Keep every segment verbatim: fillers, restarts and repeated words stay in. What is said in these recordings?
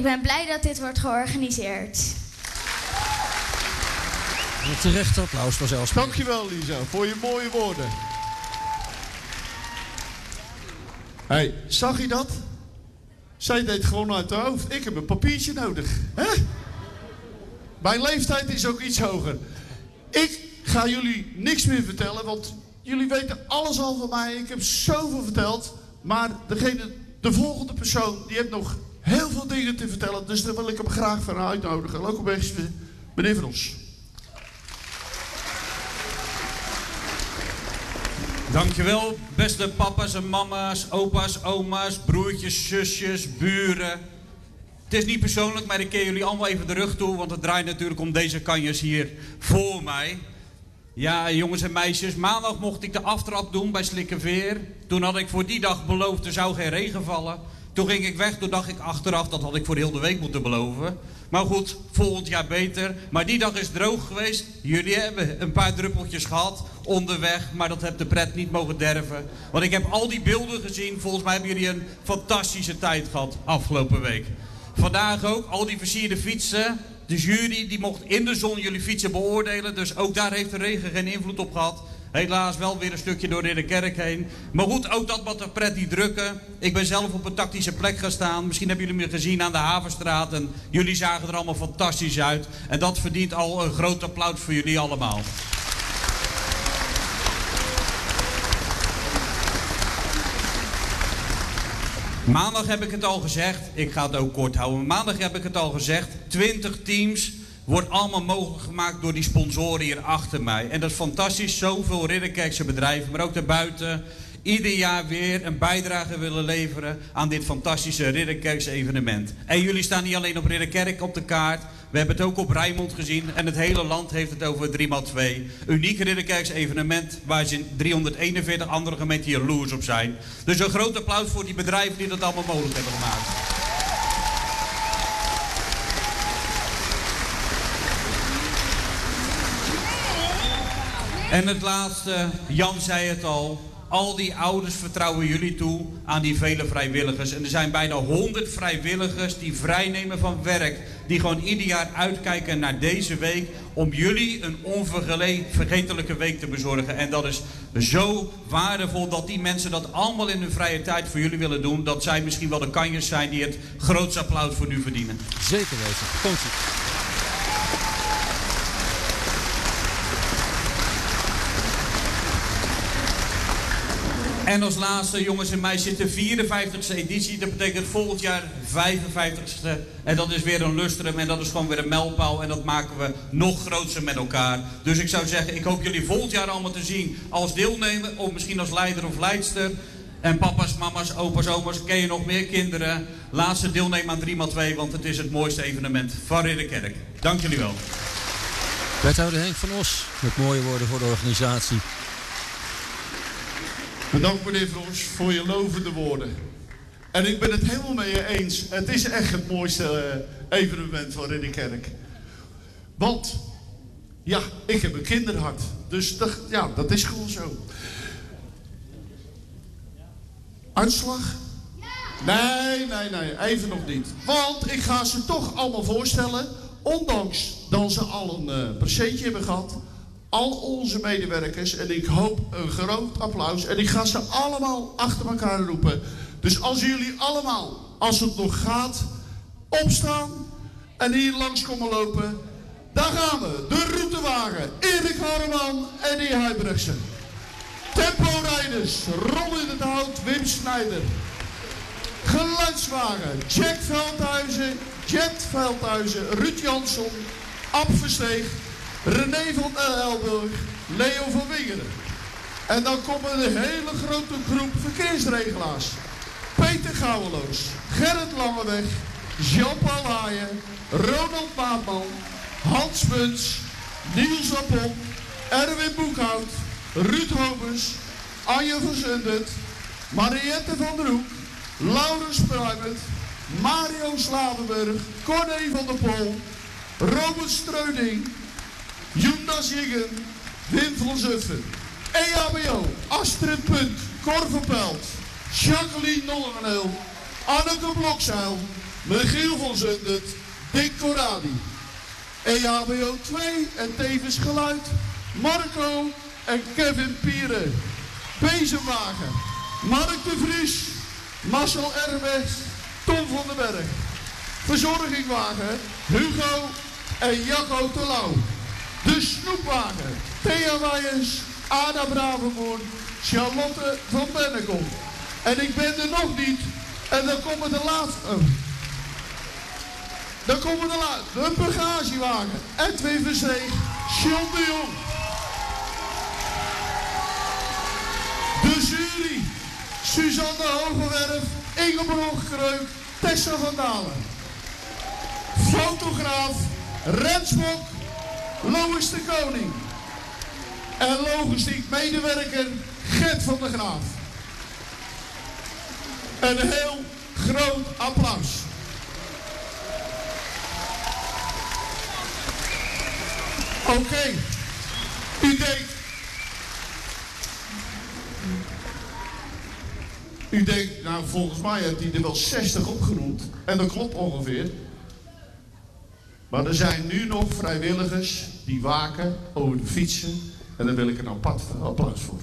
Ik ben blij dat dit wordt georganiseerd. Terecht applaus vanzelfs. Dankjewel Lisa voor je mooie woorden. Hey, zag je dat? Zij deed gewoon uit haar hoofd. Ik heb een papiertje nodig. Hè? Mijn leeftijd is ook iets hoger. Ik ga jullie niks meer vertellen, want jullie weten alles al van mij. Ik heb zoveel verteld. Maar degene, de volgende persoon, die heeft nog heel veel dingen te vertellen. Dus daar wil ik hem graag van uitnodigen. Ook een beetje meneer Van Os. Dankjewel, beste papa's en mama's, opa's, oma's, broertjes, zusjes, buren. Het is niet persoonlijk, maar ik keer jullie allemaal even de rug toe, want het draait natuurlijk om deze kanjers hier voor mij. Ja, jongens en meisjes, maandag mocht ik de aftrap doen bij Slikkeveer. Toen had ik voor die dag beloofd, er zou geen regen vallen. Toen ging ik weg, toen dacht ik achteraf, dat had ik voor heel de week moeten beloven. Maar goed, volgend jaar beter. Maar die dag is droog geweest. Jullie hebben een paar druppeltjes gehad onderweg, maar dat heeft de pret niet mogen derven. Want ik heb al die beelden gezien. Volgens mij hebben jullie een fantastische tijd gehad afgelopen week. Vandaag ook, al die versierde fietsen. De jury die mocht in de zon jullie fietsen beoordelen. Dus ook daar heeft de regen geen invloed op gehad. Helaas wel weer een stukje door de kerk heen. Maar goed, ook dat wat de pret niet drukken. Ik ben zelf op een tactische plek gaan staan. Misschien hebben jullie me gezien aan de Havenstraat. En jullie zagen er allemaal fantastisch uit. En dat verdient al een groot applaus voor jullie allemaal. Maandag heb ik het al gezegd. Ik ga het ook kort houden. Maandag heb ik het al gezegd. twintig teams. Wordt allemaal mogelijk gemaakt door die sponsoren hier achter mij. En dat is fantastisch. Zoveel Ridderkerkse bedrijven, maar ook daarbuiten. Ieder jaar weer een bijdrage willen leveren aan dit fantastische Ridderkerkse evenement. En jullie staan niet alleen op Ridderkerk op de kaart. We hebben het ook op Rijnmond gezien. En het hele land heeft het over drie maal twee. Uniek Ridderkerkse evenement waar ze in driehonderdeenenveertig andere gemeenten jaloers op zijn. Dus een groot applaus voor die bedrijven die dat allemaal mogelijk hebben gemaakt. En het laatste, Jan zei het al, al die ouders vertrouwen jullie toe aan die vele vrijwilligers. En er zijn bijna honderd vrijwilligers die vrijnemen van werk, die gewoon ieder jaar uitkijken naar deze week om jullie een onvergetelijke week te bezorgen. En dat is zo waardevol dat die mensen dat allemaal in hun vrije tijd voor jullie willen doen. Dat zij misschien wel de kanjers zijn die het grootste applaus voor nu verdienen. Zeker weten. Komt-ie. En als laatste, jongens en meisjes, de vierenvijftigste editie. Dat betekent volgend jaar vijfenvijftigste. En dat is weer een lustrum en dat is gewoon weer een mijlpaal. En dat maken we nog groter met elkaar. Dus ik zou zeggen, ik hoop jullie volgend jaar allemaal te zien als deelnemer. Of misschien als leider of leidster. En papa's, mama's, opa's, oma's, ken je nog meer kinderen? Laat ze deelnemen aan drie maal twee, want het is het mooiste evenement van Ridderkerk. Dank jullie wel. Wethouder Henk van Os, met mooie woorden voor de organisatie. Bedankt meneer Vros voor je lovende woorden. En ik ben het helemaal met je eens. Het is echt het mooiste uh, evenement van Ridderkerk. Want, ja, ik heb een kinderhart. Dus dat, ja, dat is gewoon zo. Uitslag? Nee, nee, nee, even nog niet. Want ik ga ze toch allemaal voorstellen. Ondanks dat ze al een uh, presentje hebben gehad. Al onze medewerkers. En ik hoop een groot applaus. En ik ga ze allemaal achter elkaar roepen. Dus als jullie allemaal, als het nog gaat, opstaan. En hier langs komen lopen. Daar gaan we. De routewagen. Erik Harreman en die Huibrechtsen. Tempo-rijders. Ron in het Hout. Wim Snijder. Geluidswagen. Jack Veldhuizen. Jet Veldhuizen. Ruud Jansson. Ab Versteeg. René van Elburg, Leo van Wingeren. En dan komen een hele grote groep verkeersregelaars. Peter Gouweloos, Gerrit Langeweg, Jean-Paul Haaien, Ronald Maatman, Hans Muns, Niels Appel, Erwin Boekhout, Ruud Hobers, Anje van Zundert, Mariette van der Hoek, Laurens Pruimert, Mario Slavenburg, Corné van der Pol, Robert Streuding, Jonas Jiggen, Wim van Zuffen, E H B O, Astrid Punt, Cor van Pelt, Jacqueline Nollengeneel, Anneke Blokzeil, Michiel van Zundert, Dick Corradi. E H B O twee en tevens geluid, Marco en Kevin Pieren. Bezemwagen, Mark de Vries, Marcel Ermes, Tom van den Berg. Verzorgingwagen, Hugo en Jacco Terlouw. De snoepwagen, Thea Wijers, Ada Bravenboer, Charlotte van Bennekom. En ik ben er nog niet. En dan komen de laatste. Oh. Dan komen de laatste. De bagagewagen, Edwin Versteeg, John de Jong. De jury, Suzanne Hogewerf, Ingeborg Kreuk, Tessa van Dalen. Fotograaf, Rensbok, Lois de Koning. En logistiek medewerker, Gert van der Graaf. Een heel groot applaus. Oké, okay. U denkt... U denkt, nou volgens mij heeft hij er wel zestig opgenoemd. En dat klopt ongeveer. Maar er zijn nu nog vrijwilligers die waken over de fietsen. En daar wil ik een apart applaus voor.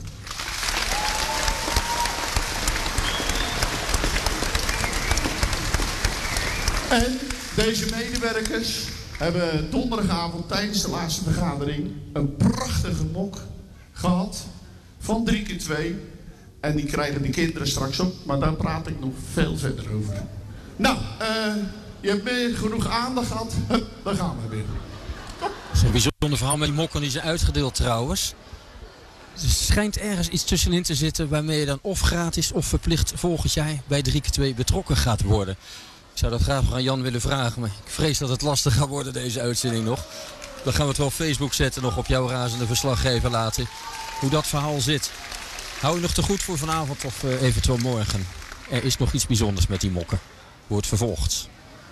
En deze medewerkers hebben donderdagavond tijdens de laatste vergadering een prachtige mok gehad van drie keer twee. En die krijgen de kinderen straks op, maar daar praat ik nog veel verder over. Nou, uh, je hebt meer genoeg aandacht gehad. Hup, daar gaan we weer. Kom. Dat is een bijzonder verhaal met die mokken die zijn uitgedeeld trouwens. Er schijnt ergens iets tussenin te zitten waarmee je dan of gratis of verplicht volgend jaar bij drie keer twee betrokken gaat worden. Ik zou dat graag aan Jan willen vragen, maar ik vrees dat het lastig gaat worden deze uitzending nog. Dan gaan we het wel op Facebook zetten, nog op jouw razende verslaggever laten. Hoe dat verhaal zit. Hou je nog te goed voor vanavond of uh, eventueel morgen? Er is nog iets bijzonders met die mokken. Wordt vervolgd.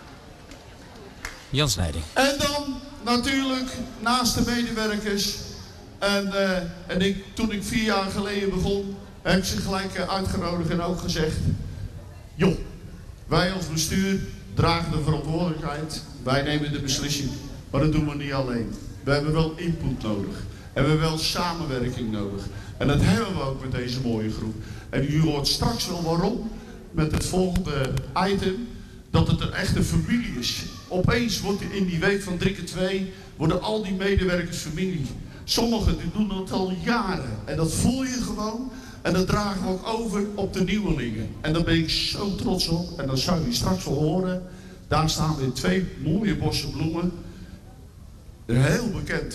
Jan Snijding. En dan natuurlijk naast de medewerkers. En, uh, en ik, toen ik vier jaar geleden begon, heb ik ze gelijk uh, uitgenodigd en ook gezegd. Joh, wij als bestuur dragen de verantwoordelijkheid. Wij nemen de beslissing. Maar dat doen we niet alleen. We hebben wel input nodig. En we hebben wel samenwerking nodig. En dat hebben we ook met deze mooie groep. En u hoort straks wel waarom. Met het volgende item. Dat het een echte familie is. Opeens wordt in die week van drie keer twee worden al die medewerkers familie. Sommigen die doen dat al jaren. En dat voel je gewoon. En dat dragen we ook over op de nieuwelingen. En daar ben ik zo trots op. En dan zou je straks wel horen. Daar staan weer twee mooie bossen bloemen. Heel bekend.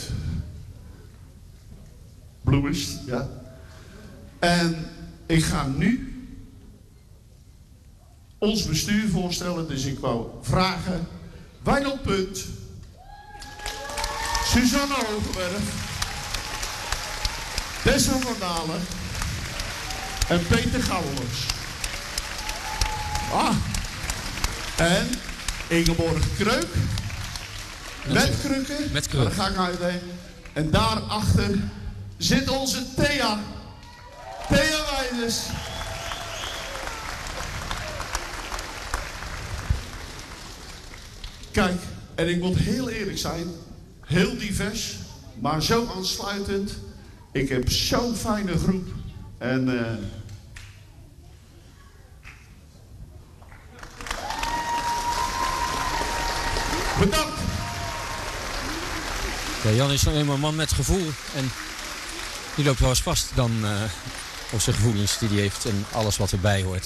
Bloemist, ja. En ik ga nu ons bestuur voorstellen. Dus ik wou vragen. Wijnald Punt. Suzanne Hogewerf. Tessa van Dalen. En Peter Gouwels. Ah. En Ingeborg Kreuk. Met krukken. Met krukken. Daar ga ik uitheen. En daarachter zit onze Thea. Thea Wijners. Kijk, en ik moet heel eerlijk zijn. Heel divers. Maar zo aansluitend. Ik heb zo'n fijne groep. En... Uh, bedankt. Ja, Jan is nou eenmaal een man met gevoel. En die loopt wel eens vast dan uh, op zijn gevoelens die hij heeft en alles wat erbij hoort.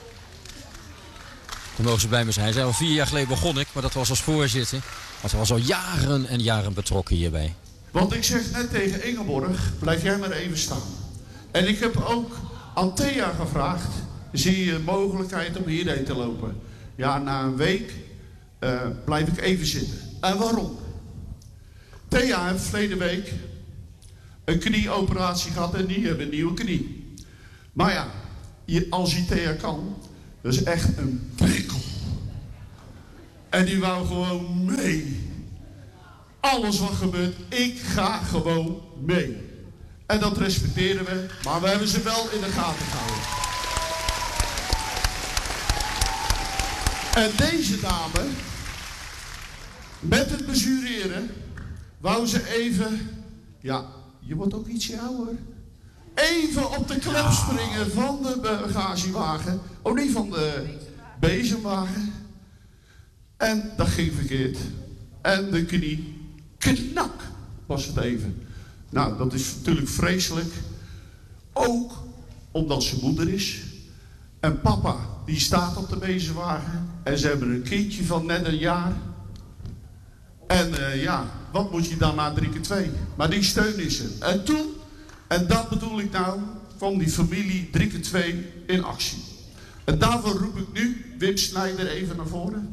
Dan mogen ze bij me zijn. Hij zei al vier jaar geleden begon ik, maar dat was als voorzitter. Maar hij was al jaren en jaren betrokken hierbij. Want ik zeg net tegen Ingeborg, blijf jij maar even staan. En ik heb ook aan Thea gevraagd, zie je mogelijkheid om hierheen te lopen? Ja, na een week uh, blijf ik even zitten. En waarom? Thea heeft verleden week een knieoperatie gehad en die hebben een nieuwe knie. Maar ja, je, als je Thea kan, dat is echt een prikkel. En die wou gewoon mee. Alles wat gebeurt, ik ga gewoon mee. En dat respecteren we, maar we hebben ze wel in de gaten gehouden. En deze dame, met het besureren, wou ze even, ja, je wordt ook ietsje ouder, even op de klep springen van de bagagewagen, oh nee, van de bezemwagen. En dat ging verkeerd. En de knie, knak, was het even. Nou, dat is natuurlijk vreselijk. Ook omdat ze moeder is. En papa, die staat op de bezemwagen. En ze hebben een kindje van net een jaar. En uh, ja, wat moet je dan na drie keer twee? Maar die steun is er. En toen, en dat bedoel ik nou, kwam die familie drie keer twee in actie. En daarvoor roep ik nu Wim Snijder even naar voren.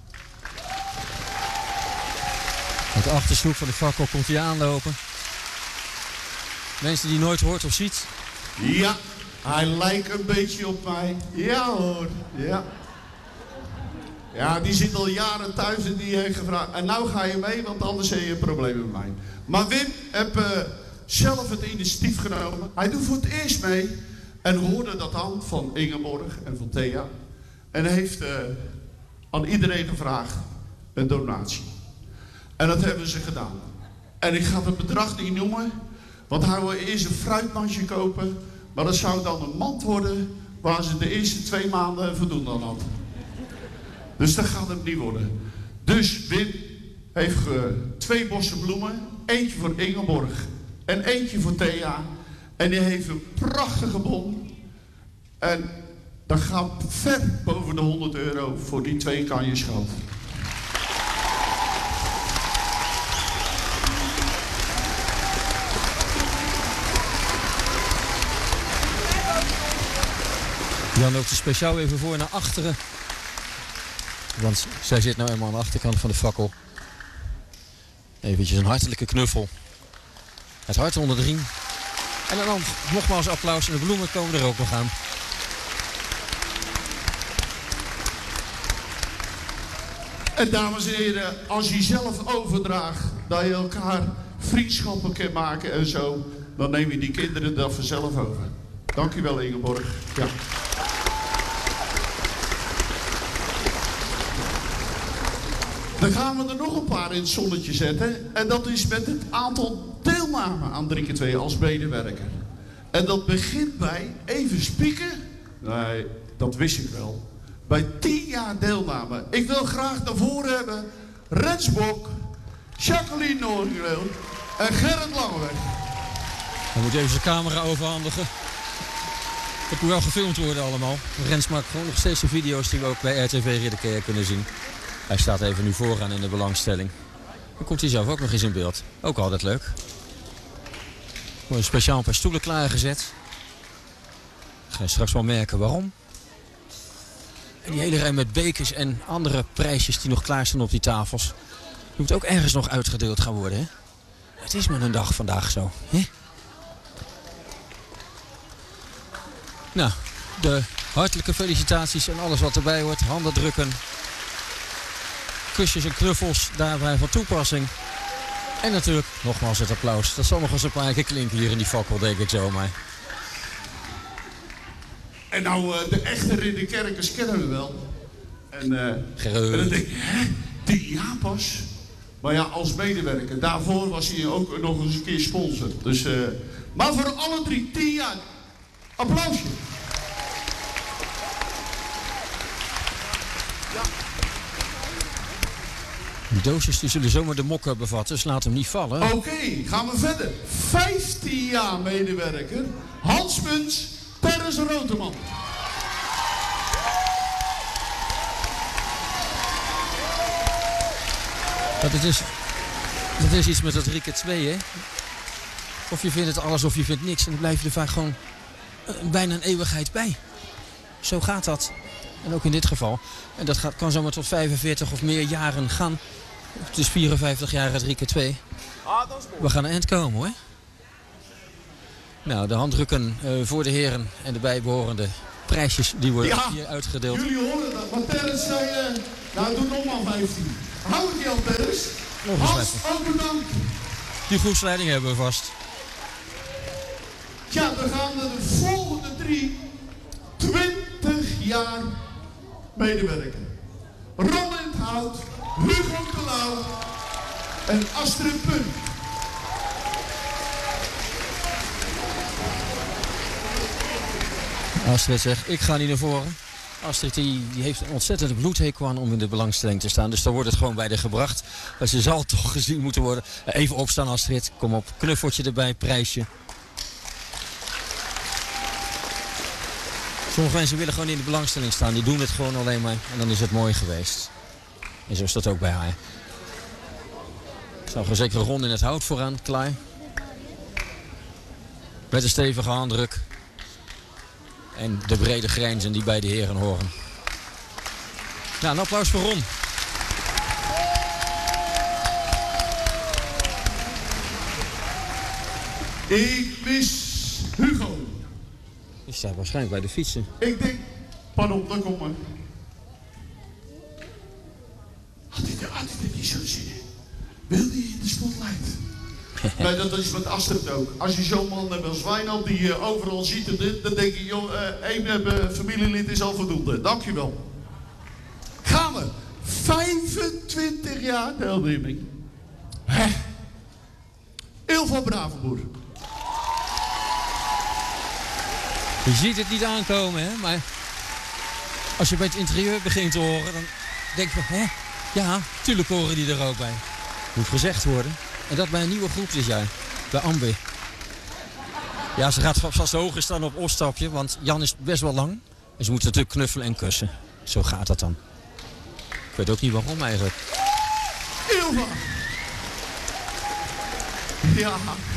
Uit de achterstoep van de fakkel komt hij aanlopen. Mensen die je nooit hoort of ziet. Ja, hij lijkt een beetje op mij. Ja hoor, ja. Ja, die zit al jaren thuis en die heeft gevraagd. En nou ga je mee, want anders heb je een probleem met mij. Maar Wim heeft uh, zelf het initiatief genomen. Hij doet voor het eerst mee. En hoorde dat dan van Ingeborg en van Thea. En heeft uh, aan iedereen gevraagd een donatie. En dat hebben ze gedaan. En ik ga het bedrag niet noemen. Want hij wil eerst een fruitmandje kopen. Maar dat zou dan een mand worden waar ze de eerste twee maanden voldoende aan had. Dus dat gaat het niet worden. Dus Wim heeft uh, twee bossen bloemen. Eentje voor Ingeborg en eentje voor Thea. En die heeft een prachtige bon. En dat gaat ver boven de honderd euro voor die twee kanjes geld. Jan loopt er speciaal even voor naar achteren. Want zij zit nou eenmaal aan de achterkant van de fakkel. Eventjes een hartelijke knuffel. Het hart onder de riem. En dan nogmaals applaus en de bloemen komen er ook nog aan. En dames en heren, als je zelf overdraagt dat je elkaar vriendschappen kan maken en zo, dan neem je die kinderen dat vanzelf over. Dank u wel, Ingeborg. Ja. Dan gaan we er nog een paar in het zonnetje zetten. En dat is met het aantal deelname aan drie keer twee als medewerker. En dat begint bij, even spieken. Nee, dat wist ik wel. Bij tien jaar deelname. Ik wil graag naar voren hebben Rens Bok, Jacqueline Noorgreel en Gerrit Langeweg. Dan moet je even zijn camera overhandigen. Het moet wel gefilmd worden allemaal. Rens maakt gewoon nog steeds de video's die we ook bij R T V Ridderkerk kunnen zien. Hij staat even nu vooraan in de belangstelling. Dan komt hij zelf ook nog eens in beeld. Ook altijd leuk. Er worden speciaal een paar stoelen klaargezet. Ga je straks wel merken waarom. En die hele rij met bekers en andere prijsjes die nog klaar staan op die tafels. Die moet ook ergens nog uitgedeeld gaan worden, hè? Het is maar een dag vandaag zo, hè? Nou, de hartelijke felicitaties en alles wat erbij hoort. Handen drukken. Kusjes en knuffels daarbij van toepassing. En natuurlijk nogmaals het applaus. Dat zal nog eens een paar keer klinken hier in die fakkel, denk ik zomaar. En nou, uh, de echte ridderkerkers kennen we wel. En, uh, Gerrit. en dan denk ik, hè, tien jaar pas? Maar ja, als medewerker. Daarvoor was hij ook nog eens een keer sponsor. Dus, uh, maar voor alle drie, tien jaar. Applausje. Ja. Die doosjes die zullen zomaar de mokken bevatten, dus laat hem niet vallen. Oké, okay, gaan we verder. vijftien jaar medewerker. Hans Muns, Teres Roteman. Dat het is, dat is iets met dat drie keer twee, hè? Of je vindt het alles of je vindt niks. En dan blijf je er vaak gewoon uh, bijna een eeuwigheid bij. Zo gaat dat. En ook in dit geval. En dat gaat, kan zomaar tot vijfenveertig of meer jaren gaan. Het is vierenvijftig jaar drie keer twee. We gaan aan eind komen, hoor. Nou, de handdrukken uh, voor de heren en de bijbehorende prijsjes die worden ja, hier uitgedeeld. Jullie horen dat. Maar Teres zei, uh, nou doe nog maar vijftien. Hou het niet aan, Teres. Hans, ook bedankt. Die groepsleiding hebben we vast. Ja, dan gaan we de volgende drie twintig jaar medewerken. Ron in het Hout, Hugo de Lauw en Astrid Pun. Astrid zegt, ik ga niet naar voren. Astrid die, die heeft een ontzettende bloedhekel aan om in de belangstelling te staan. Dus dan wordt het gewoon bij de gebracht. Maar ze zal toch gezien moeten worden. Even opstaan Astrid, kom op. Knuffeltje erbij, prijsje. Sommige mensen willen gewoon in de belangstelling staan. Die doen het gewoon alleen maar. En dan is het mooi geweest. En zo is dat ook bij haar. Ik zag er zeker Ron in het Hout vooraan, klaar. Met een stevige handdruk. En de brede grijnzen die bij de heren horen. Ja, een applaus voor Ron. Ik mis Hugo. Die staat waarschijnlijk bij de fietsen. Ik denk, pardon, daar kom maar. Had hij er, had hij er niet zo zin in? Wil hij in de spotlight? Nee, dat is met Astrid ook. Als je zo'n man hebt als Wijnald die je overal ziet en dit, dan denk je, joh, uh, één uh, familielid is al voldoende. Dankjewel. Gaan we. vijfentwintig jaar deelneming. Hè? Il van Bravenboer. Je ziet het niet aankomen, hè? Maar als je bij het interieur begint te horen, dan denk je van, hè? Ja, tuurlijk horen die er ook bij. Moet gezegd worden. En dat bij een nieuwe groep dit jaar. Bij Amber. Ja, ze gaat vast hoger staan op opstapje, want Jan is best wel lang. En ze moeten natuurlijk knuffelen en kussen. Zo gaat dat dan. Ik weet ook niet waarom eigenlijk. Ilva. Ja.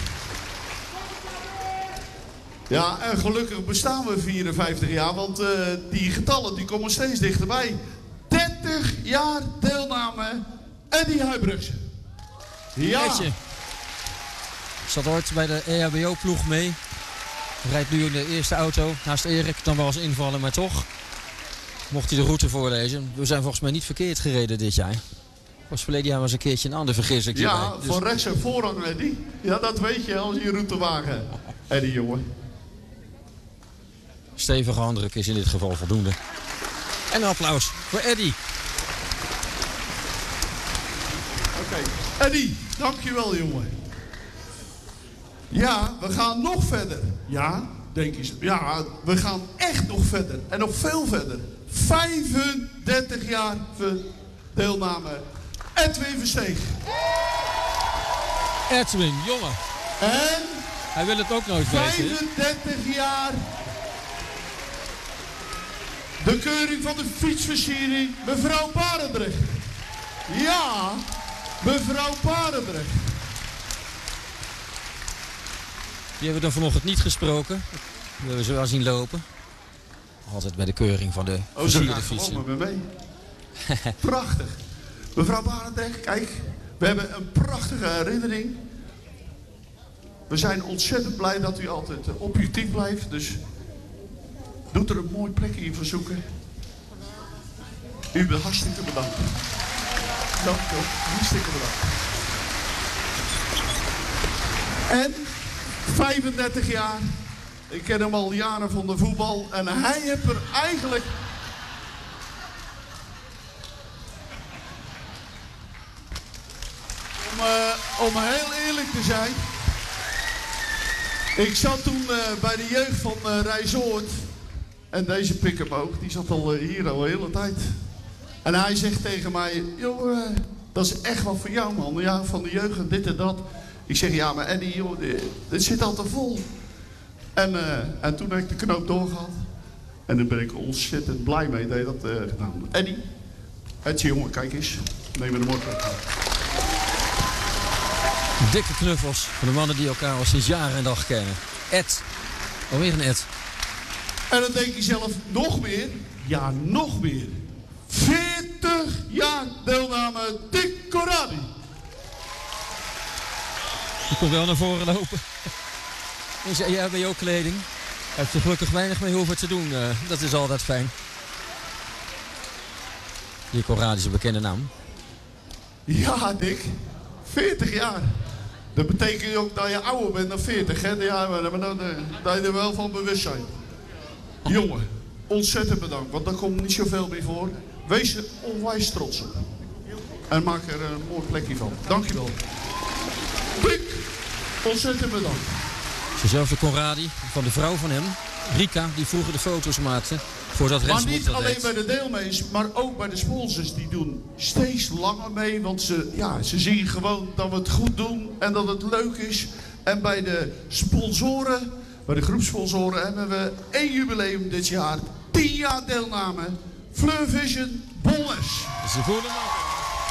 Ja, en gelukkig bestaan we vierenvijftig jaar, want uh, die getallen die komen steeds dichterbij. dertig jaar deelname Eddie Huibrugse. Ja. Etje. Zat ooit bij de E H B O-ploeg mee. Rijdt nu in de eerste auto naast Erik. Dan wel eens invallen, maar toch mocht hij de route voorlezen. We zijn volgens mij niet verkeerd gereden dit jaar. Was verleden jaar was een keertje een ander vergis ik Ja, bij. Dus... voor rechts en voorrang, Eddie. Ja, dat weet je als je routewagen. Eddie, jongen. Stevige handdruk is in dit geval voldoende. En een applaus voor Eddie. Oké. Okay. Eddie, dankjewel, jongen. Ja, we gaan nog verder. Ja, denk je. Ja, we gaan echt nog verder. En nog veel verder. vijfendertig jaar deelname. Edwin Versteeg. Edwin, jongen. En... Hij wil het ook nooit weten. vijfendertig jaar. De keuring van de fietsversiering. Mevrouw Barendrecht. Ja, mevrouw Barendrecht. Die hebben we dan vanochtend niet gesproken. Die hebben we zo wel zien lopen. Altijd bij de keuring van de Oh, ze versierde gaan fietsen. gewoon met me mee. Prachtig. Mevrouw Barendrecht, kijk. We hebben een prachtige herinnering. We zijn ontzettend blij dat u altijd objectief blijft. Dus doet er een mooi plekje in voor zoeken. U bent hartstikke bedankt. Dank u wel. Hartstikke bedankt. En vijfendertig jaar. Ik ken hem al jaren van de voetbal. En hij heeft er eigenlijk... Om, uh, om heel eerlijk te zijn. Ik zat toen uh, bij de jeugd van uh, Rijzoord. En deze pik hem ook. Die zat al uh, hier al de hele tijd. En hij zegt tegen mij. Joh, uh, dat is echt wat voor jou, man. Ja, van de jeugd en dit en dat. Ik zeg, ja, maar Eddie, joh, dit, dit zit al te vol. En, uh, en toen heb ik de knoop doorgehad. En dan ben ik ontzettend blij mee dat je dat uh, gedaan hebt. Eddie, Edje, jongen, kijk eens. Neem er de moord op. Dikke knuffels van de mannen die elkaar al sinds jaren en dag kennen. Ed. Alweer een Ed. En dan denk je zelf, nog meer? Ja, nog meer. veertig jaar deelname Dick Corradi. Die komt wel naar voren lopen. In zijn E H B O-kleding. Hij heeft er gelukkig weinig mee hoeven te doen. Uh, dat is altijd fijn. Dick Corradi is een bekende naam. Ja, Dick. veertig jaar. Dat betekent ook dat je ouder bent dan veertig, hè? Ja, maar dat, dat je er wel van bewust zijn. Jongen, ontzettend bedankt, want daar komt niet zoveel meer voor. Wees er onwijs trots op. En maak er een mooi plekje van. Dankjewel. Dick, ontzettend bedankt. Dezelfde Conradi van de vrouw van hem, Rika, die vroeger de foto's maakte. Voordat Maar Rensmond niet dat alleen deed. bij de deelnemers, maar ook bij de sponsors. Die doen steeds langer mee. Want ze, ja, ze zien gewoon dat we het goed doen en dat het leuk is. En bij de sponsoren, bij de groepsponsoren, hebben we één jubileum dit jaar. tien jaar deelname. Fleur Vision, Bollers. Ze voelen hem ook.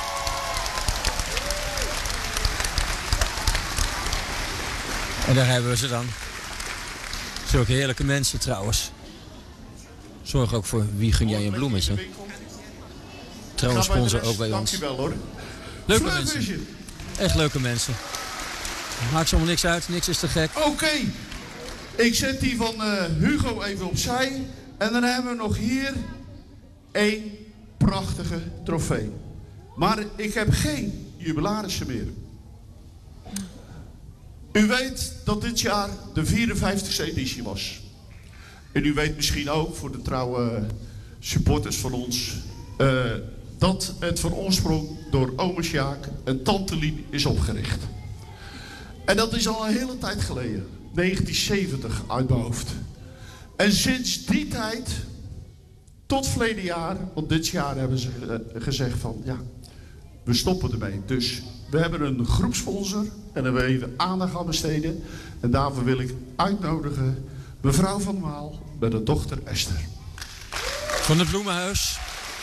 En daar hebben we ze dan. Zulke heerlijke mensen trouwens. Zorg ook voor wie gun jij een bloemetje. Trouwens sponsor ook bij ons. Dankjewel hoor. Leuke Fleur mensen. Vision. Echt leuke mensen. Maakt zomaar niks uit, niks is te gek. Oké. Ik zet die van uh, Hugo even opzij. En dan hebben we nog hier één prachtige trofee. Maar ik heb geen jubilarissen meer. U weet dat dit jaar de vierenvijftigste editie was. En u weet misschien ook, voor de trouwe supporters van ons, uh, dat het van oorsprong door ome Sjaak en tante Lien is opgericht. En dat is al een hele tijd geleden. negentien zeventig uit mijn hoofd. En sinds die tijd, tot verleden jaar, want dit jaar hebben ze uh, gezegd van, ja, we stoppen ermee. Dus we hebben een groepsponsor en daar willen we even aandacht aan besteden. En daarvoor wil ik uitnodigen mevrouw Van Waal met haar dochter Esther. Van het Bloemenhuis.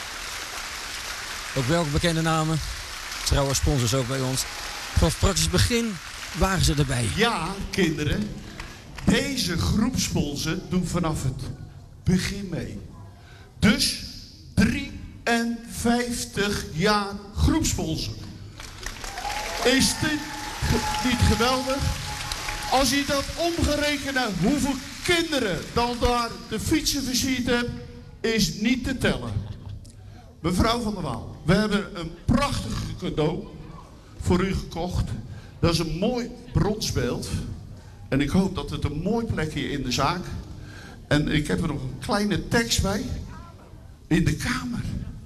Ook welke bekende namen. Trouwens sponsors ook bij ons. Vanaf praktisch begin waren ze erbij. Ja, kinderen. Deze groepsponsor doet vanaf het begin mee. Dus drieënvijftig jaar groepsponsor. Is dit ge- niet geweldig? Als je dat omgerekend hoeveel kinderen dan daar de fietsen versierd hebben, is niet te tellen. Mevrouw Van der Waal, we hebben een prachtig cadeau voor u gekocht. Dat is een mooi bronsbeeld. En ik hoop dat het een mooi plekje in de zaak. En ik heb er nog een kleine tekst bij. In de kamer.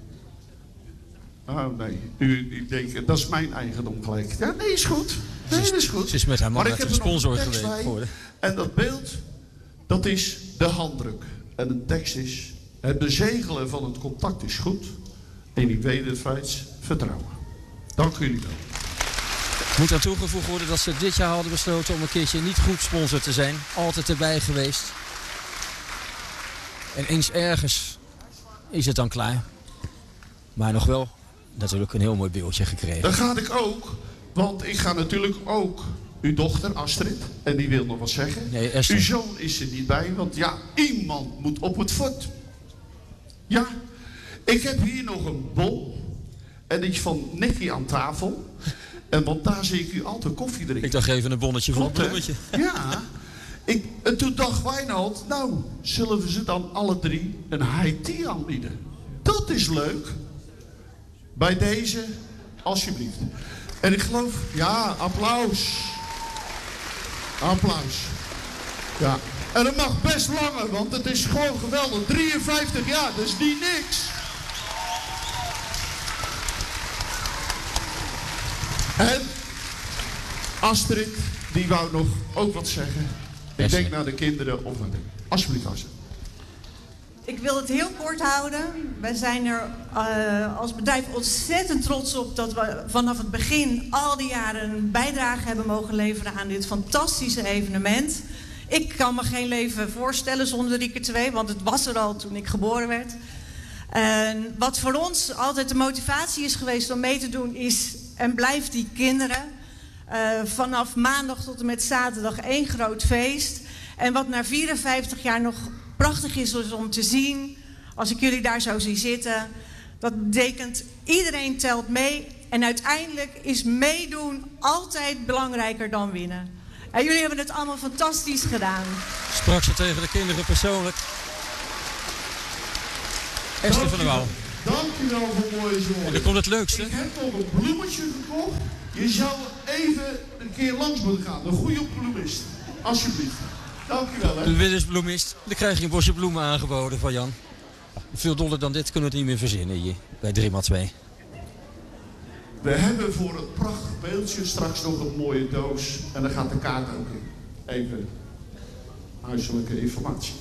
Oh nee, u, u denkt, dat is mijn eigendom gelijk. Ja, nee, is goed. Nee, dat is goed. Ze is met haar man Maar ik met heb een er nog sponsor tekst geweest bij. geworden. En dat beeld, dat is de handdruk. En de tekst is: het bezegelen van het contact is goed. En ik wederzijds vertrouwen. Dank jullie wel. Moet aan toegevoegd worden dat ze dit jaar hadden besloten om een keertje niet goed sponsor te zijn. Altijd erbij geweest. En eens ergens is het dan klaar. Maar nog wel natuurlijk een heel mooi beeldje gekregen. Dan ga ik ook, want ik ga natuurlijk ook uw dochter Astrid, en die wil nog wat zeggen. Nee, Esther. Uw zoon is er niet bij, want ja, iemand moet op het fort. Ja, ik heb hier nog een bol. En die is van Nicky aan tafel. En want daar zie ik u altijd koffie drinken. Ik dacht even een bonnetje voor een Klopt, hè? bloemetje. Ja. Ik, en toen dacht Wijnald, nou, zullen we ze dan alle drie een high tea aanbieden? Dat is leuk. Bij deze, alsjeblieft. En ik geloof, ja, applaus. Applaus. Ja. En het mag best langer, want het is gewoon geweldig. drieënvijftig jaar, dat is niet niks. En Astrid, die wou nog ook wat zeggen. Ik denk naar de kinderen of naar de... Alsjeblieft, Astrid. Ik wil het heel kort houden. Wij zijn er uh, als bedrijf ontzettend trots op dat we vanaf het begin al die jaren een bijdrage hebben mogen leveren aan dit fantastische evenement. Ik kan me geen leven voorstellen zonder Rieke twee, want het was er al toen ik geboren werd. En wat voor ons altijd de motivatie is geweest om mee te doen is en blijft die kinderen. Uh, vanaf maandag tot en met zaterdag één groot feest. En wat na vierenvijftig jaar nog prachtig is, is om te zien, als ik jullie daar zo zie zitten, dat betekent iedereen telt mee en uiteindelijk is meedoen altijd belangrijker dan winnen. En jullie hebben het allemaal fantastisch gedaan. Sprak ze tegen de kinderen persoonlijk. Esther van der Waal. Dankjewel voor mooie zorgen. En dan komt het leukste. Ik heb nog een bloemetje gekocht. Je zou even een keer langs moeten gaan. Een goede bloemist. Alsjeblieft. Dankjewel. Hè. Een winnersbloemist. Dan krijg je een bosje bloemen aangeboden van Jan. Veel doller dan dit kunnen we het niet meer verzinnen hier bij drie maal twee. We hebben voor het prachtig beeldje straks nog een mooie doos. En daar gaat de kaart ook in. Even huiselijke informatie.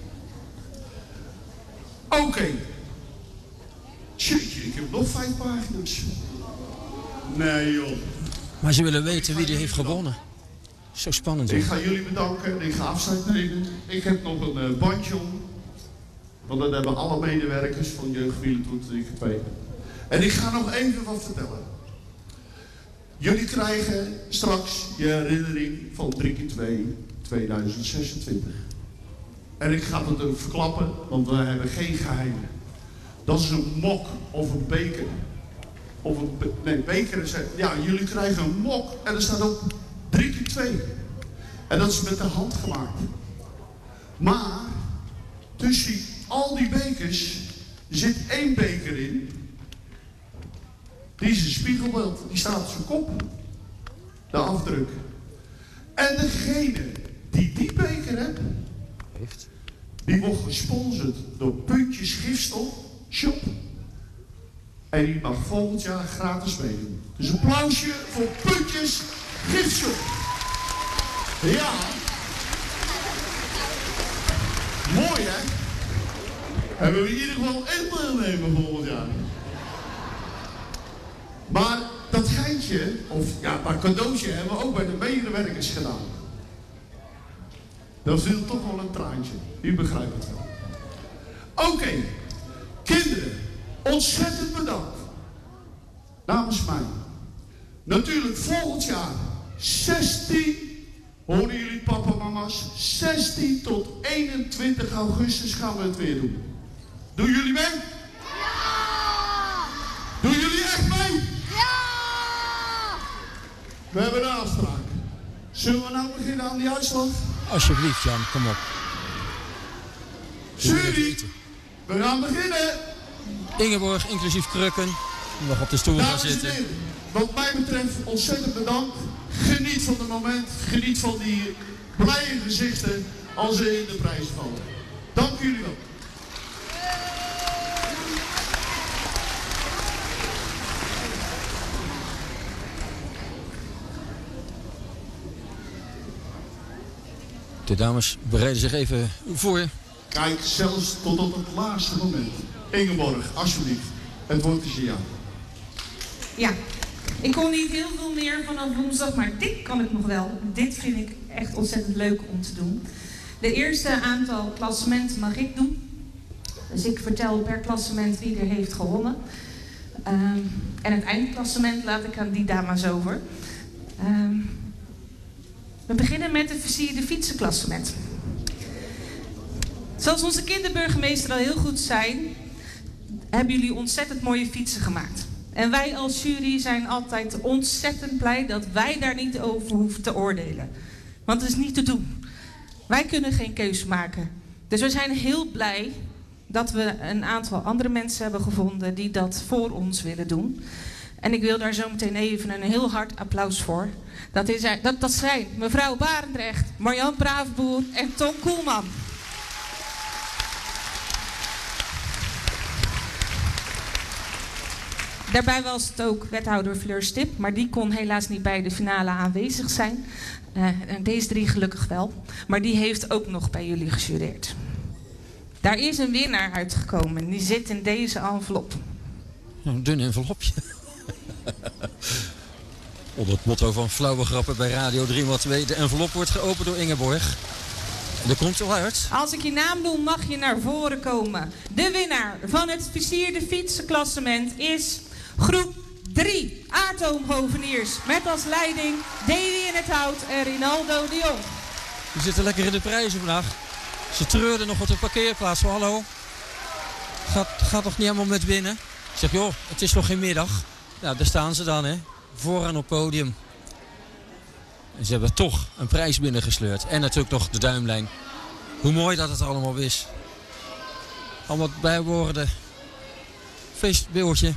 Oké. Okay. Jeetje, ik heb nog vijf pagina's. Nee joh. Maar ze willen weten wie die heeft gewonnen. Zo spannend. Ik ga jullie bedanken. Ik ga afscheid nemen. Ik heb nog een uh, bandje om. Want dat hebben alle medewerkers van Jeugdwielertoet drie keer twee. En ik ga nog even wat vertellen. Jullie krijgen straks je herinnering van drie keer twee tweeduizend zesentwintig. En ik ga het ook verklappen, want we hebben geen geheimen. Dat is een mok of een beker. Of een be nee, beker is... Ja, jullie krijgen een mok en er staat ook drie keer twee. En dat is met de hand gemaakt. Maar tussen al die bekers zit één beker in. Die is een spiegelbeeld. Die staat op zijn kop. De afdruk. En degene die die beker heeft, heeft. die wordt gesponsord door Puntjes Gifstof Shop. En die mag volgend jaar gratis meedoen. Dus een applausje voor Puntjes Giftshop. Ja. Mooi hè? Hebben we in ieder geval één deelnemer volgend jaar. Maar dat geintje, of ja, dat cadeautje hebben we ook bij de medewerkers gedaan. Dat viel toch wel een traantje. U begrijpt het wel. Oké, okay. Kinderen, ontzettend bedankt. Namens mij. Natuurlijk volgend jaar zestien, horen jullie papa en mama's, zestien tot eenentwintig augustus gaan we het weer doen. Doen jullie mee? Ja! Doen jullie echt mee? Ja! We hebben een afspraak. Zullen we nou beginnen aan die uitslag? Alsjeblieft Jan, kom op. Jury, we gaan beginnen. Ingeborg, inclusief Krukken, die nog op de stoel gaan zitten. Dames en heren, wat mij betreft ontzettend bedankt. Geniet van het moment, geniet van die blije gezichten als ze in de prijs vallen. Dank jullie wel. De dames bereiden zich even voor. Kijk, zelfs tot op het laatste moment. Ingeborg, alsjeblieft. Het woord is jou. Ja, ik kon niet heel veel meer vanaf woensdag, maar dit kan ik nog wel. Dit vind ik echt ontzettend leuk om te doen. De eerste aantal klassementen mag ik doen. Dus ik vertel per klassement wie er heeft gewonnen. Um, en het eindklassement laat ik aan die dames over. Um, we beginnen met het versierde fietsenklassement. Zoals onze kinderburgemeester al heel goed zei, hebben jullie ontzettend mooie fietsen gemaakt. En wij als jury zijn altijd ontzettend blij dat wij daar niet over hoeven te oordelen. Want het is niet te doen. Wij kunnen geen keuze maken. Dus we zijn heel blij dat we een aantal andere mensen hebben gevonden die dat voor ons willen doen. En ik wil daar zo meteen even een heel hard applaus voor. Dat, is, dat, dat zijn mevrouw Barendrecht, Marjan Braafboer en Tom Koelman. Daarbij was het ook wethouder Fleur Stip, maar die kon helaas niet bij de finale aanwezig zijn. Uh, en deze drie gelukkig wel, maar die heeft ook nog bij jullie gejureerd. Daar is een winnaar uitgekomen, die zit in deze envelop. Een dun envelopje. Onder het motto van flauwe grappen bij Radio drie maal twee. De envelop wordt geopend door Ingeborg. En er komt al uit. Als ik je naam noem, mag je naar voren komen. De winnaar van het versierde fietsenklassement is groep drie. Aatoomhoveniers. Met als leiding Davy in het Hout en Rinaldo de Jong. Die zitten lekker in de prijzen vandaag. Ze treurden nog op de parkeerplaats. Van, hallo, gaat, gaat toch niet helemaal met winnen? Ik zeg, joh, het is nog geen middag. Nou, daar staan ze dan, hè. Vooraan op het podium. En ze hebben toch een prijs binnengesleurd. En natuurlijk nog de duimlijn. Hoe mooi dat het allemaal is. Allemaal bijwoorden. Feestbeeldje.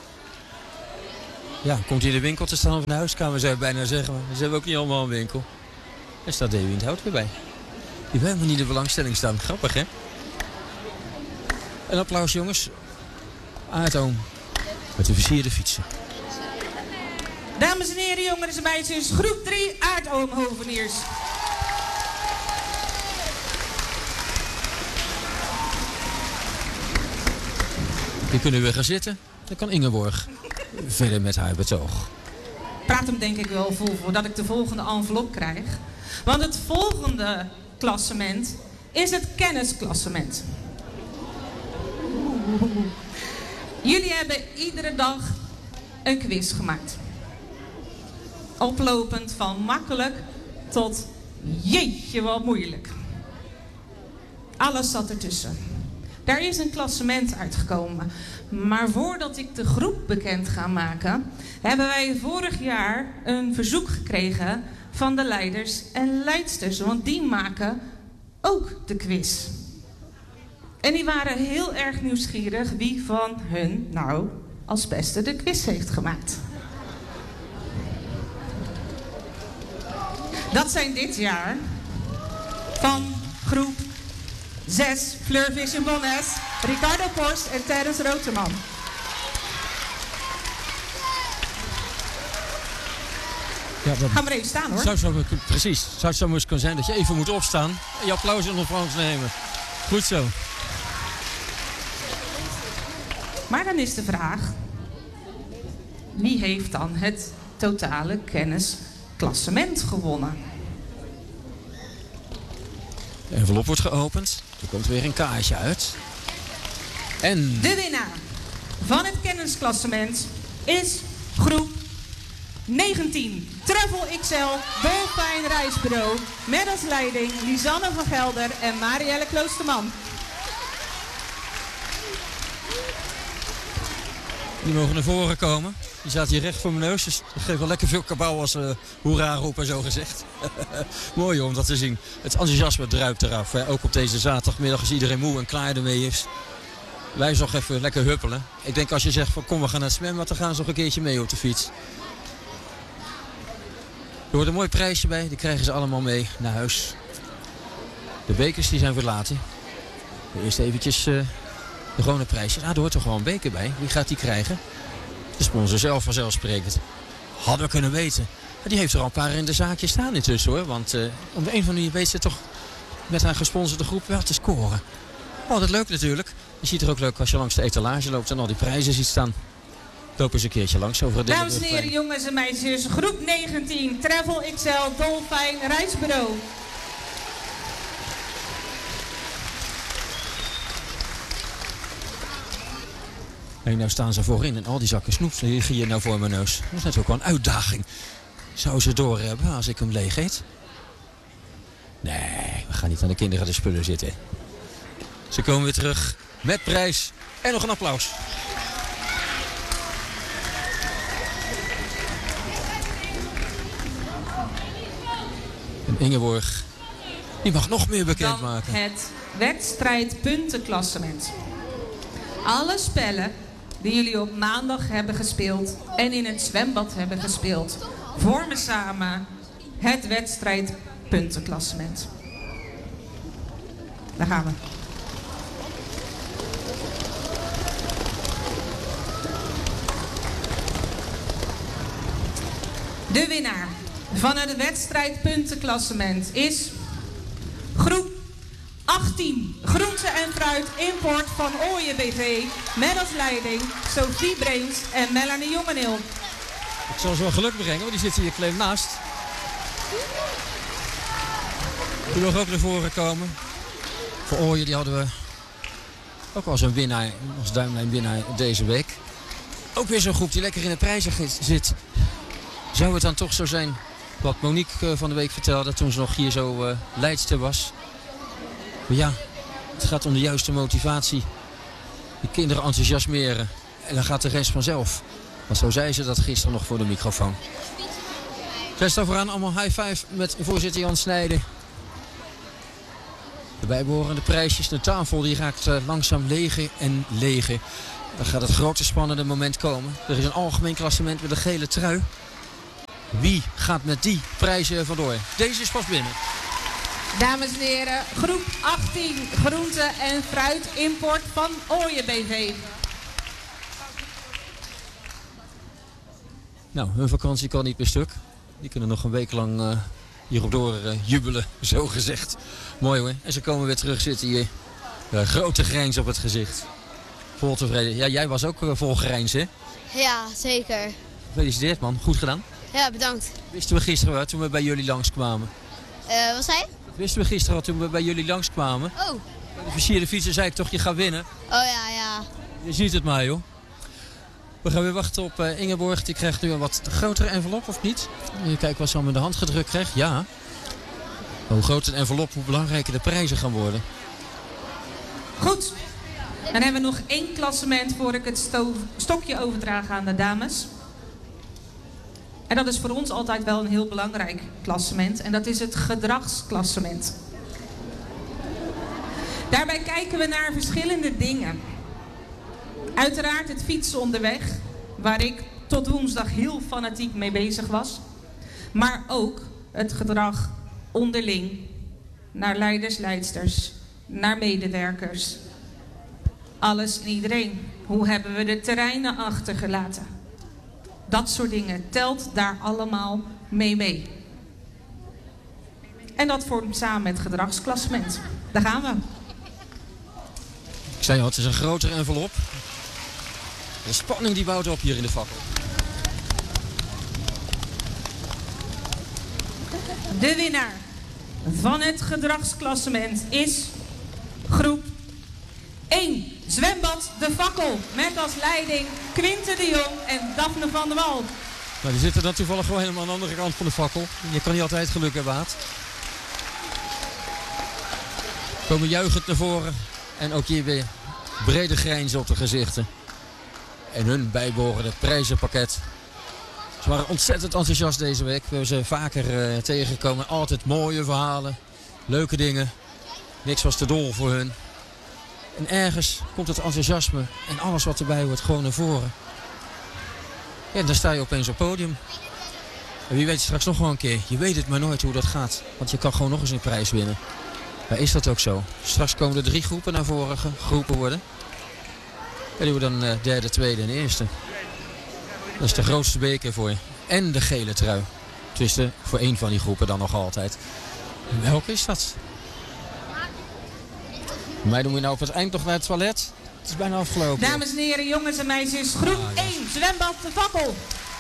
Ja, komt hier de winkel te staan of een huiskamer, zou je bijna zeggen. Maar ze hebben ook niet allemaal een winkel. Er staat Davy in het Hout weer bij. Die hebben helemaal niet in de belangstelling staan. Grappig, hè? Een applaus jongens. Aardoom met de versierde fietsen. Dames en heren, jongens en meisjes, groep drie Aardoomhoveniers. Hier kunnen we gaan zitten. Dan kan Ingeborg verder met haar betoog. Praat hem denk ik wel vol voordat ik de volgende envelop krijg. Want het volgende klassement is het kennisklassement. Jullie hebben iedere dag een quiz gemaakt. Oplopend van makkelijk tot jeetje wat moeilijk. Alles zat ertussen. Daar is een klassement uitgekomen. Maar voordat ik de groep bekend ga maken, hebben wij vorig jaar een verzoek gekregen van de leiders en leidsters. Want die maken ook de quiz. En die waren heel erg nieuwsgierig wie van hun nou als beste de quiz heeft gemaakt. Dat zijn dit jaar van groep zes Fleur Vision Bonnes, Ricardo Post en Terence Roterman. Ja, dat... Ga maar even staan hoor. Zou zo, precies. Zou het zo eens kunnen zijn dat je even moet opstaan en je applaus in ontvangst nemen. Goed zo. Maar dan is de vraag, wie heeft dan het totale kennisklassement gewonnen? De envelop wordt geopend. Er komt weer een kaartje uit. En... de winnaar van het kennisklassement is groep negentien. Travel X L Dolfijn Reisbureau. Met als leiding Lisanne van Gelder en Marielle Kloosterman. Die mogen naar voren komen. Die staat hier recht voor mijn neus. Dus dat geeft wel lekker veel kabouw als uh, hoera roepen, zo gezegd. Mooi om dat te zien. Het enthousiasme druipt eraf. Hè. Ook op deze zaterdagmiddag als iedereen moe en klaar ermee is. Wij nog even lekker huppelen. Ik denk als je zegt van kom we gaan naar het zwembad, dan gaan ze nog een keertje mee op de fiets. Er wordt een mooi prijsje bij. Die krijgen ze allemaal mee naar huis. De bekers die zijn verlaten. Eerst eventjes... Uh, De gewone prijsjes. Ah, er hoort er gewoon een beker bij. Wie gaat die krijgen? De sponsor zelf vanzelfsprekend. Hadden we kunnen weten. Maar die heeft er al een paar in de zaakje staan intussen hoor. Want uh, om de een van die weet ze toch met haar gesponsorde groep wel te scoren. Altijd leuk natuurlijk. Je ziet er ook leuk als je langs de etalage loopt en al die prijzen ziet staan. Loop eens een keertje langs over het Dames en heren, jongens en meisjes. Groep negentien. Travel X L Dolfijn Reisbureau. En nou staan ze voorin en al die zakken snoep liggen hier nou voor mijn neus. Dat is natuurlijk wel een uitdaging. Zou ze door hebben als ik hem leeg eet? Nee, we gaan niet aan de kinderen de spullen zitten. Ze komen weer terug met prijs en nog een applaus. En Ingeborg, die mag nog meer bekendmaken. Dan het wedstrijdpuntenklassement. Alle spellen die jullie op maandag hebben gespeeld en in het zwembad hebben gespeeld, vormen samen het wedstrijdpuntenklassement. Daar gaan we. De winnaar van het wedstrijdpuntenklassement is groep achttien. Groente en fruit import van Ooyen B V. Met als leiding Sophie Breens en Melanie Jongeneel. Ik zal ze wel geluk brengen, want die zitten hier klein naast. Die mag ook naar voren komen. Voor Ooyen die hadden we ook als een winnaar, als duimlijn winnaar deze week. Ook weer zo'n groep die lekker in de prijzen zit. Zou het dan toch zo zijn wat Monique van de week vertelde toen ze nog hier zo uh, leidster was? Maar ja, het gaat om de juiste motivatie. De kinderen enthousiasmeren. En dan gaat de rest vanzelf. Want zo zei ze dat gisteren nog voor de microfoon. Zij staat vooraan allemaal high five met voorzitter Jan Snijden. De bijbehorende prijsjes. De tafel die raakt uh, langzaam leger en leger. Dan gaat het grote spannende moment komen. Er is een algemeen klassement met een gele trui. Wie gaat met die prijzen vandoor? Deze is pas binnen. Dames en heren, groep achttien, groente en fruit import van Ooyen B V. Nou, hun vakantie kan niet meer stuk. Die kunnen nog een week lang uh, hierop door uh, jubelen, zo gezegd. Mooi hoor. En ze komen weer terug zitten hier. Uh, grote grijns op het gezicht. Vol tevreden. Ja, jij was ook uh, vol grijns, hè? Ja, zeker. Gefeliciteerd man, goed gedaan. Ja, bedankt. Wisten we gisteren wel toen we bij jullie langskwamen? Uh, wat zei je? Wisten we gisteren al toen we bij jullie langskwamen? Oh. Bij de versierde fietsen zei ik toch, je gaat winnen. Oh ja, ja. Je ziet het maar joh. We gaan weer wachten op uh, Ingeborg. Die krijgt nu een wat grotere envelop, of niet? Even kijken wat ze allemaal in de hand gedrukt krijgt. Ja. Hoe groot een envelop, hoe belangrijker de prijzen gaan worden. Goed. Dan hebben we nog één klassement voor ik het sto- stokje overdraag aan de dames. En dat is voor ons altijd wel een heel belangrijk klassement. En dat is het gedragsklassement. Daarbij kijken we naar verschillende dingen. Uiteraard het fietsen onderweg, waar ik tot woensdag heel fanatiek mee bezig was. Maar ook het gedrag onderling, naar leiders, leidsters, naar medewerkers. Alles en iedereen. Hoe hebben we de terreinen achtergelaten? Dat soort dingen telt daar allemaal mee mee. En dat vormt samen het gedragsklassement. Daar gaan we. Ik zei al, het is een grotere envelop. De spanning die bouwt op hier in de fakkel. De winnaar van het gedragsklassement is groep één. Zwembad De Fakkel. Met als leiding Quinte de Jong en Daphne van der Wal. Maar die zitten dan toevallig gewoon helemaal aan de andere kant van de fakkel. Je kan niet altijd geluk hebben, Aad. Komen juichend naar voren. En ook hier weer brede grijns op de gezichten. En hun bijbehorende prijzenpakket. Ze waren ontzettend enthousiast deze week. We hebben ze vaker uh, tegengekomen. Altijd mooie verhalen. Leuke dingen. Niks was te dol voor hun. En ergens komt het enthousiasme en alles wat erbij hoort gewoon naar voren. Ja, en dan sta je opeens op het podium. En wie weet straks nog wel een keer. Je weet het maar nooit hoe dat gaat. Want je kan gewoon nog eens een prijs winnen. Maar is dat ook zo? Straks komen er drie groepen naar voren geroepen worden. En die worden dan uh, derde, tweede en eerste. Dat is de grootste beker voor je. En de gele trui. Tenminste, voor één van die groepen dan nog altijd. Welke is dat? Mij doen we nou op het eind nog naar het toilet. Het is bijna afgelopen. Dames en heren, jongens en meisjes, groep ah, ja. één, Zwembad De Fakkel.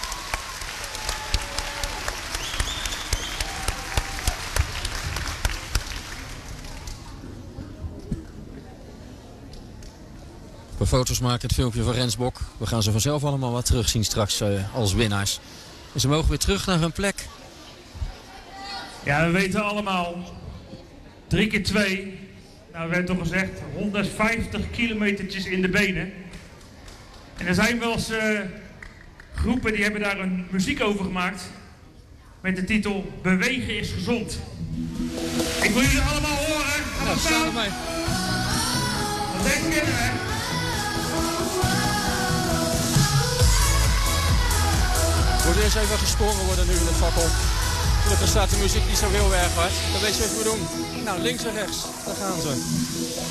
We foto's maken het filmpje van Rensbok. We gaan ze vanzelf allemaal wat terugzien straks uh, als winnaars. En ze mogen weer terug naar hun plek. Ja, we weten allemaal. Drie keer twee. Nou, we hebben toch gezegd, honderdvijftig kilometertjes in de benen. En er zijn wel eens uh, groepen die hebben daar een muziek over gemaakt. Met de titel Bewegen is gezond. Ik wil jullie allemaal horen. Nou, staan erbij. Wat denk je er? Moet er eens even gesprongen worden nu in de fakkel. Gelukkig staat de muziek niet zo heel erg hard. Dan weet je wat we doen. Nou, links en rechts. Daar gaan ze.